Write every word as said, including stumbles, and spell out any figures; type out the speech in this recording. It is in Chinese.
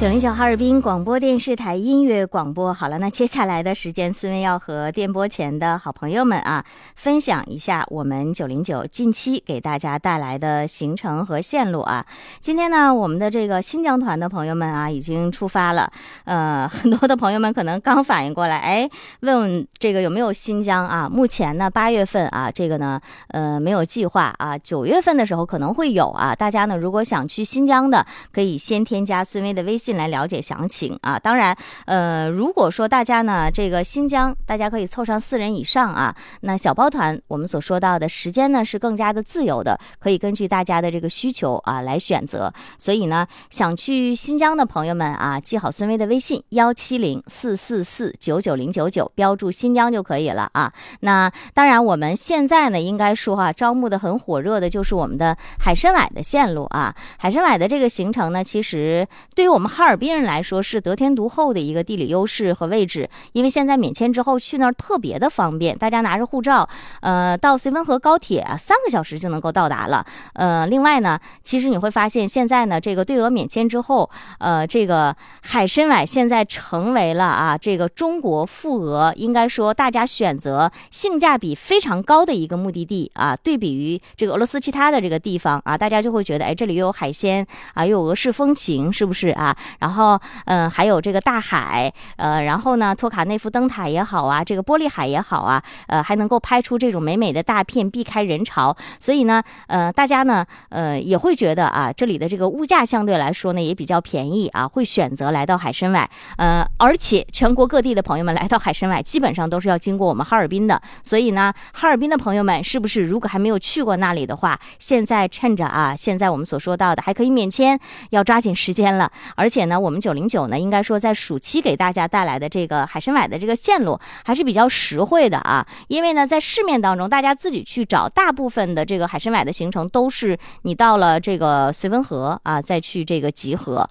九零九哈尔滨广播电视台音乐广播。好了，那接下来的时间，思维要和电波前的好朋友们啊，分享一下我们九零九近期给大家带来的行程和线路啊。今天呢，我们的这个新疆团的朋友们啊，已经出发了。呃，很多的朋友们可能刚反应过来，哎，问问这个有没有新疆啊？目前呢，八月份啊，这个呢，呃，没有计划啊。九月份的时候可能会有啊。大家呢，如果想去新疆的，可以先添加孙薇的微信来了解详情啊。当然，呃，如果说大家呢，这个新疆大家可以凑上四人以上啊，那小包团我们所说到的时间呢是更加的自由的，可以根据大家的这个需求啊来选择。所以呢，想去新疆的朋友们啊，记好孙薇的微信幺七零四四四九九零九九，标注新疆就可以了啊。那当然，我们现在呢，应该说哈、啊，招募的很火热的就是我们的海参崴的线路啊。海参崴的这个行程呢，其实对于我们哈尔滨人来说是得天独厚的一个地理优势和位置，因为现在免签之后去那儿特别的方便，大家拿着护照，呃，到绥芬河高铁啊，三个小时就能够到达了。呃，另外呢，其实你会发现现在呢，这个对俄免签之后，呃，这个海参崴现在成为了啊，这个中国赴俄应该说大家选择性价比非常高的一个目的地啊。对比于这个俄罗斯其他的这个地方啊，大家就会觉得，哎，这里又有海鲜啊，又有俄式风情，是不是啊？然后，嗯、呃，还有这个大海，呃，然后呢，托卡内夫灯塔也好啊，这个玻璃海也好啊，呃，还能够拍出这种美美的大片，避开人潮。所以呢，呃，大家呢，呃，也会觉得啊，这里的这个物价相对来说呢也比较便宜啊，会选择来到海参崴。呃，而且全国各地的朋友们来到海参崴，基本上都是要经过我们哈尔滨的。所以呢，哈尔滨的朋友们，是不是如果还没有去过那里的话，现在趁着啊，现在我们所说到的还可以免签，要抓紧时间了。而且呢，我们九零九呢，应该说在暑期给大家带来的这个海参崴的这个线路还是比较实惠的啊。因为呢，在市面当中，大家自己去找，大部分的这个海参崴的行程都是你到了这个绥芬河啊，再去这个集合。